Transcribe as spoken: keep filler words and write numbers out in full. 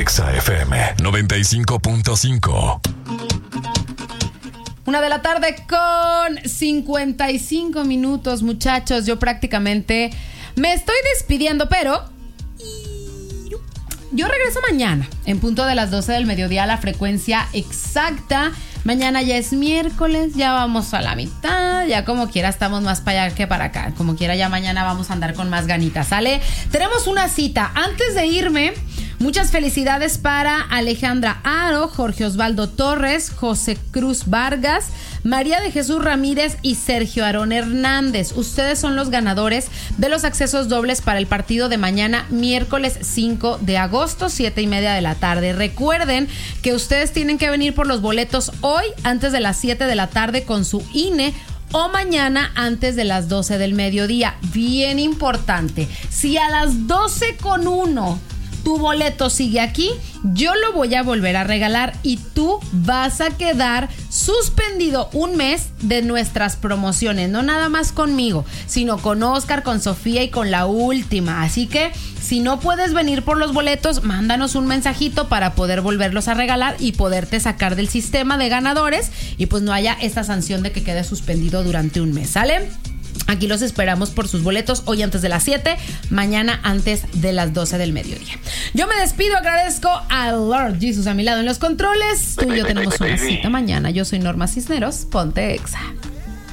Exa F M noventa y cinco punto cinco. Una de la tarde con cincuenta y cinco minutos, muchachos. Yo prácticamente me estoy despidiendo, pero yo regreso mañana en punto de las doce del mediodía a la frecuencia exacta. Mañana ya es miércoles, ya vamos a la mitad, ya como quiera estamos más para allá que para acá. Como quiera ya mañana vamos a andar con más ganitas, ¿sale? Tenemos una cita. Antes de irme, muchas felicidades para Alejandra Aro, Jorge Osvaldo Torres, José Cruz Vargas, María de Jesús Ramírez y Sergio Aarón Hernández. Ustedes son los ganadores de los accesos dobles para el partido de mañana, miércoles cinco de agosto, siete y media de la tarde. Recuerden que ustedes tienen que venir por los boletos hoy antes de las siete de la tarde con su I N E o mañana antes de las doce del mediodía. Bien importante, si a las doce con uno tu boleto sigue aquí, yo lo voy a volver a regalar y tú vas a quedar suspendido un mes de nuestras promociones. No nada más conmigo, sino con Oscar, con Sofía y con la última. Así que si no puedes venir por los boletos, mándanos un mensajito para poder volverlos a regalar y poderte sacar del sistema de ganadores y pues no haya esta sanción de que quede suspendido durante un mes, ¿sale? Aquí los esperamos por sus boletos hoy antes de las siete, mañana antes de las doce del mediodía. Yo me despido, agradezco a Lord Jesus a mi lado en los controles. Tú y yo tenemos una cita mañana. Yo soy Norma Cisneros, ponte Exa.